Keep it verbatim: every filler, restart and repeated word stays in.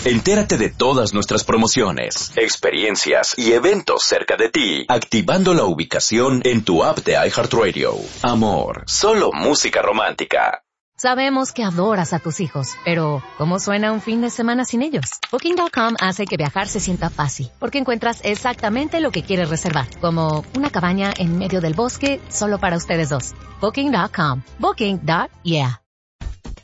Entérate de todas nuestras promociones, experiencias y eventos cerca de ti, activando la ubicación en tu app de iHeartRadio. Amor, solo música romántica. Sabemos que adoras a tus hijos, pero ¿cómo suena un fin de semana sin ellos? Booking punto com hace que viajar se sienta fácil, porque encuentras exactamente lo que quieres reservar, como una cabaña en medio del bosque solo para ustedes dos. Booking punto com. Booking. Yeah.